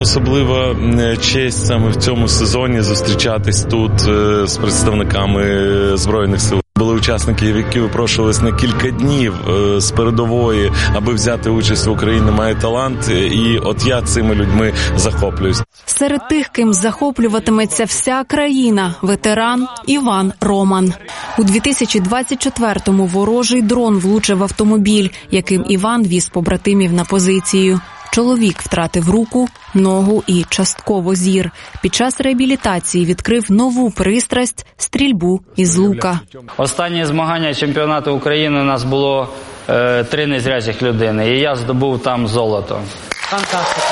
Особлива честь саме в цьому сезоні зустрічатись тут з представниками Збройних сил. Були учасники, які випрошувались на кілька днів з передової, аби взяти участь в «Україна має талант», і от я цими людьми захоплююсь. Серед тих, ким захоплюватиметься вся країна – ветеран Іван Роман. У 2024-му ворожий дрон влучив автомобіль, яким Іван віз побратимів на позицію. Чоловік втратив руку, ногу і частково зір. Під час реабілітації відкрив нову пристрасть – стрільбу із лука. Останні змагання чемпіонату України у нас було 3 незрячих людини, і я здобув там золото. Фантастика.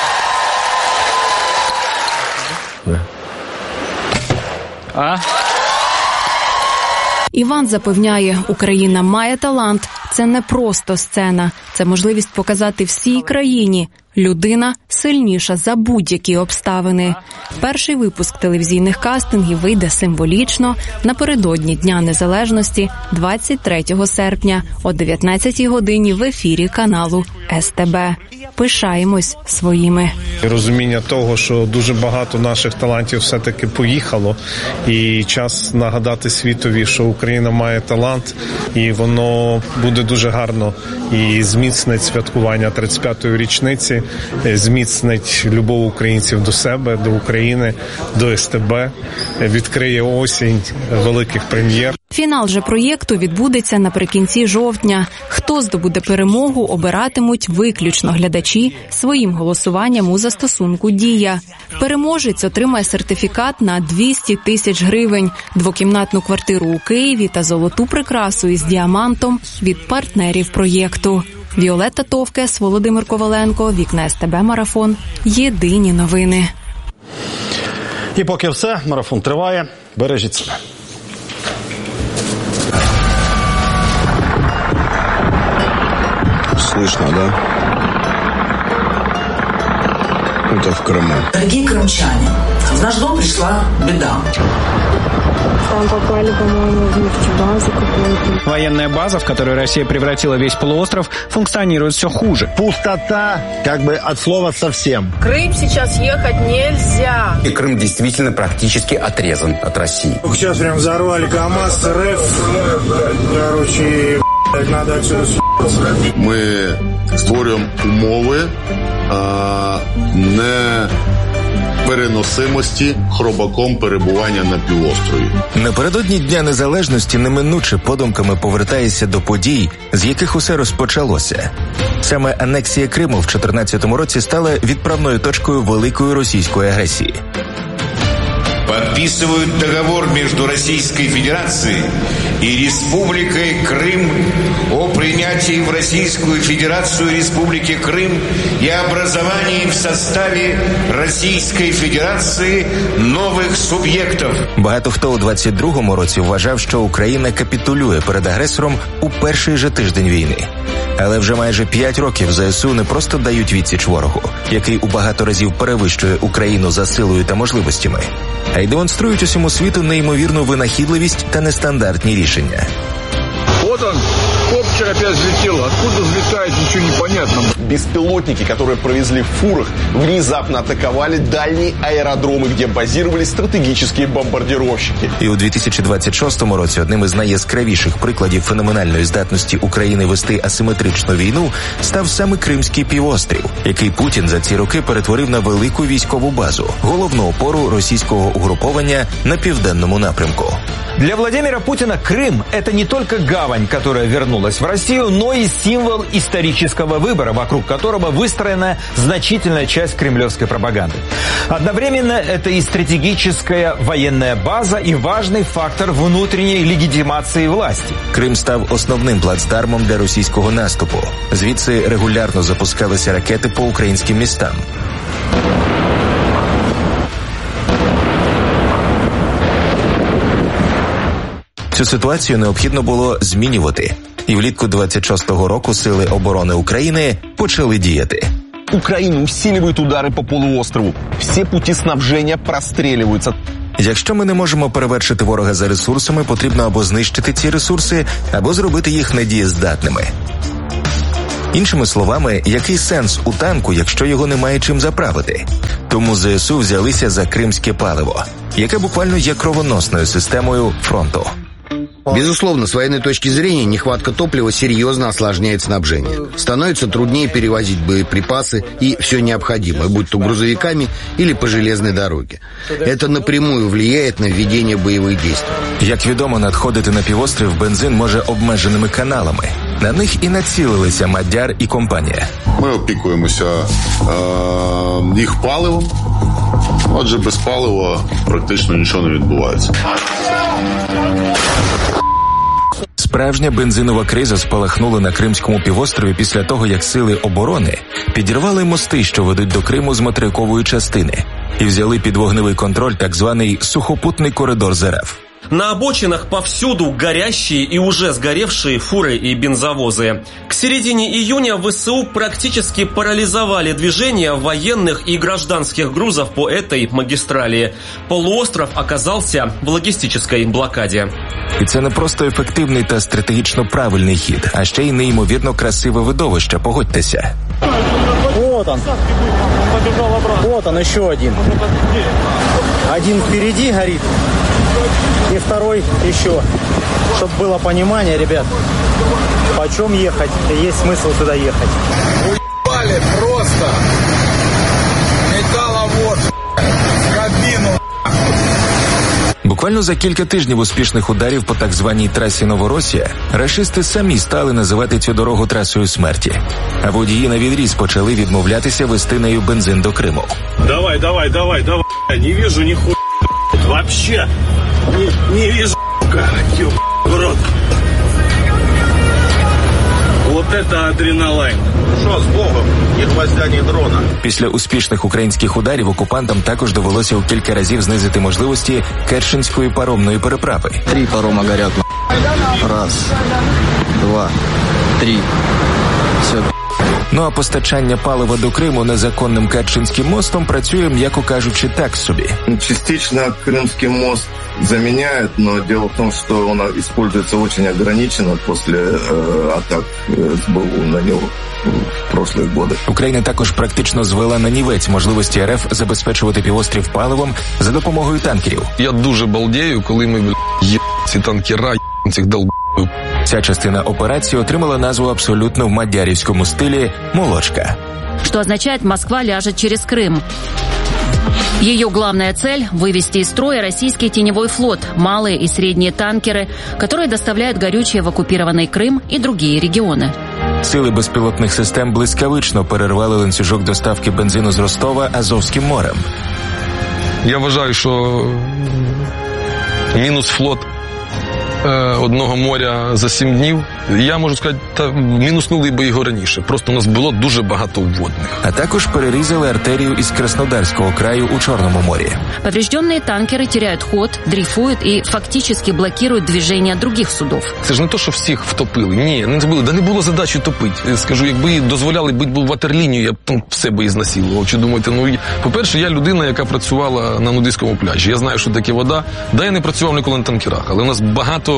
Іван запевняє, Україна має талант. Це не просто сцена. Це можливість показати всій країні. Людина сильніша за будь-які обставини. Перший випуск телевізійних кастингів вийде символічно напередодні Дня Незалежності 23 серпня о 19-й годині в ефірі каналу СТБ. Пишаємось своїми. Розуміння того, що дуже багато наших талантів все-таки поїхало, і час нагадати світові, що Україна має талант, і воно буде дуже гарно і зміцнить святкування 35-ї річниці, зміцнить любов українців до себе, до України, до СТБ, відкриє осінь великих прем'єр. Фінал же проєкту відбудеться наприкінці жовтня. Хто здобуде перемогу, обиратимуть виключно глядачі своїм голосуванням у застосунку «Дія». Переможець отримає сертифікат на 200 тисяч гривень, двокімнатну квартиру у Києві та золоту прикрасу із діамантом від партнерів проєкту. Віолетта Товкес, Володимир Коваленко, Вікна СТБ Марафон. Єдині новини. І поки все, марафон триває. Бережіть себе. Слышно, да? Это в Крыму. Дорогие крымчане, в наш дом пришла беда. Там попали, по-моему, в нефтебазу какую-то. Военная база, в которую Россия превратила весь полуостров, функционирует все хуже. Пустота, как бы от слова совсем. Крым сейчас ехать нельзя. И Крым действительно практически отрезан от России. Сейчас прям взорвали КамАЗ, РФ. Короче, надо отсюда с***ться. Ми створюємо умови непереносимості хробаком перебування на півострові. Напередодні Дня Незалежності неминуче подумками повертається до подій, з яких усе розпочалося. Саме анексія Криму в 2014 році стала відправною точкою великої російської агресії. Подписывают договор между Российской Федерацией и Республикой Крым о принятии в Российскую Федерацию Республики Крым и образовании в составе Российской Федерации нових суб'єктів. Багато хто у 22-му році вважав, що Україна капітулює перед агресором у перший же тиждень війни. Але вже майже 5 років ЗСУ не просто дають відсіч ворогу, який у багато разів перевищує Україну за силою та можливостями, а й демонструють усьому світу неймовірну винахідливість та нестандартні рішення. Вот он, коптер опять взлетел. Откуда взлетает, ничего не понятно. Беспилотники, которые провезли в фурах, внезапно атаковали дальние аэродромы, где базировались стратегические бомбардировщики. І у 2026 році одним із найяскравіших прикладів феноменальної здатності України вести асиметричну війну став саме Кримський півострів, який Путін за ці роки перетворив на велику військову базу, головну опору російського угруповання на південному напрямку. Для Владимира Путина Крым – это не только гавань, которая вернулась в Россию, но и символ исторического выбора, вокруг которого выстроена значительная часть кремлевской пропаганды. Одновременно это и стратегическая военная база, и важный фактор внутренней легитимации власти. Крим став основним плацдармом для російського наступу. Звідси регулярно запускалися ракети по українським містам. Цю ситуацію необхідно було змінювати. І влітку 26-го року Сили оборони України почали діяти. Украина усиливает удары по полуострову. Все пути снабжения простреливаются. Якщо ми не можемо перевершити ворога за ресурсами, потрібно або знищити ці ресурси, або зробити їх недієздатними. Іншими словами, який сенс у танку, якщо його немає чим заправити? Тому ЗСУ взялися за кримське паливо, яке буквально є кровоносною системою фронту. Безусловно, с военной точки зрения, нехватка топлива серьезно осложняет снабжение. Становится труднее перевозить боеприпасы и все необходимое, будь то грузовиками или по железной дороге. Это напрямую влияет на введение боевых действий. Як відомо, надходити на півострів бензин може обмеженими каналами. На них і націлилися Мадяр і компанія. Ми опікуємося їх паливом, отже без палива практично нічого не відбувається. Справжня бензинова криза спалахнула на Кримському півострові після того, як сили оборони підірвали мости, що ведуть до Криму з материкової частини, і взяли під вогневий контроль так званий сухопутний коридор з РФ. На обочинах повсюду горящие и уже сгоревшие фуры и бензовозы. К середине июня ВСУ практически парализовали движение военных и гражданских грузов по этой магистрали. Полуостров оказался в логистической блокаде. І це не просто ефективний та стратегічно правильний хід, а ще й неймовірно красиве видовище, погодьтеся. Вот он. Вот он, еще один. Один впереди горит. И второй еще. Чтобы было понимание, ребят, почем ехать, есть смысл сюда ехать. Уебали просто. Металловоз. Кабину. Буквально за кілька тижнів успішних ударів по так званій трасі Новоросія рашисти самі стали називати цю дорогу трасою смерті. А водії на відріз почали відмовлятися вести нею бензин до Криму. Давай. Не вижу нихуя. Вообще. Не вижу. Ёб в рот. Вот это адреналайн. Що з Богом? Ні гвоздя, ні дрона. Після успішних українських ударів окупантам також довелося у кілька разів знизити можливості Керченської паромної переправи. 3 парома горят. Раз, 2, 3. Все. Ну а постачання палива до Криму незаконним Керченським мостом працює, м'яко кажучи, так собі. Частично Крымский мост заменяет, но дело в том, что он используется очень ограниченно после атак СБУ на него в прошлые годы. Україна також практично звела на нівець можливості РФ забезпечувати півострів паливом за допомогою танкерів. Я дуже балдею, коли ми ці танкера, цих долб***ів. Ця частина операції отримала назву абсолютно в мадярівському стилі «Молочка». Что означает «Москва ляжет через Крым». Ее главная цель – вывести из строя российский теневой флот, малые и средние танкеры, которые доставляют горючее в оккупированный Крым и другие регионы. Сили безпілотних систем блискавично перервали ланцюжок доставки бензину з Ростова Азовським морем. Я вважаю, що мінус флот одного моря за 7 днів, я можу сказати, мінуснули би його раніше. Просто у нас було дуже багато водних. А також перерізали артерію із Краснодарського краю у Чорному морі. Поврежденные танкеры теряют ход, дрейфуют и фактически блокируют движение других судов. Це ж не то, що всіх втопили. Ні, не збили. Да не було задачі топити. Скажу, якби дозволяли бути ватерлінію, я б там все би і знасилував. Чи думаєте, по-перше, я людина, яка працювала на нудистському пляжі. Я знаю, що таке вода. Да, я не працював ніколи на танкерах, але у нас багато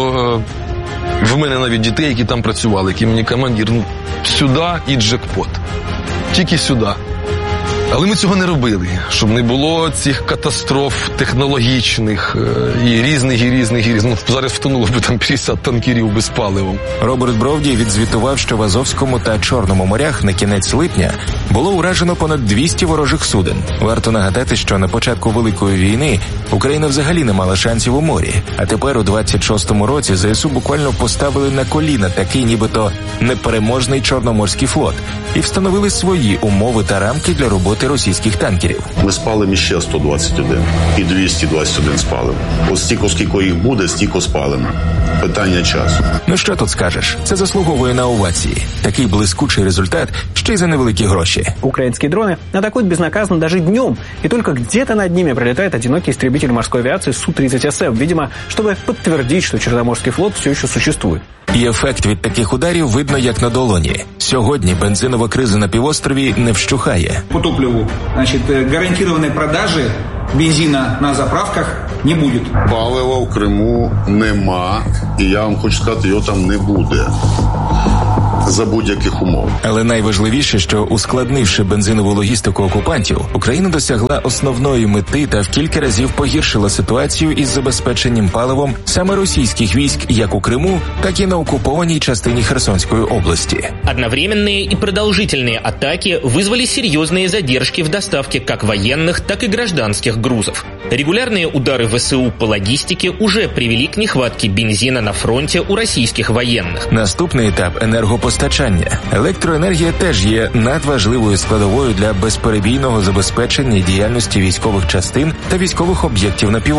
в мене навіть дітей, які там працювали, які мені командир, сюди і джекпот. Тільки сюди. Але ми цього не робили, щоб не було цих катастроф технологічних і різних. Ну, зараз втонуло б там 50 танкерів без палива. Роберт Бровдій відзвітував, що в Азовському та Чорному морях на кінець липня було уражено понад 200 ворожих суден. Варто нагадати, що на початку Великої війни Україна взагалі не мала шансів у морі. А тепер у 26-му році ЗСУ буквально поставили на коліна такий нібито непереможний Чорноморський флот і встановили свої умови та рамки для роботи російських танкерів. Ми спалимо ще 121 і 221 спалимо. Ось стільки, скільки їх буде, стільки спалимо. Питання часу. Ну що тут скажеш? Це заслуговує на овації. Такий блискучий результат, ще й за невеликі гроші. Украинские дроны атакуют безнаказанно даже днем, и только где-то над ними пролетает одинокий истребитель морской авиации Су-30СФ, видимо, чтобы подтвердить, что Черноморский флот все еще существует. І ефект від таких ударів видно як на долоні. Сьогодні бензинова криза на півострові не вщухає. По топливу, значит, гарантированной продажи бензина на заправках не будет. Палива в Криму нема, і я вам хочу сказати, його там не буде. за будь-яких умов. Але найважливіше, що ускладнивши бензинову логістику окупантів, Україна досягла основної мети та в кілька разів погіршила ситуацію із забезпеченням паливом саме російських військ як у Криму, так и на оккупованной частине Херсонской области. Одновременные и продолжительные атаки вызвали серьезные задержки в доставке как военных, так и гражданских грузов. Регулярные удары ВСУ по логистике уже привели к нехватке бензина на фронте у російських воєнних. Наступний етап – енергопостачання. Електроенергія теж є надважливою складовою для безперебійного забезпечення діяльності військових частин та військових об'єктів на півострові.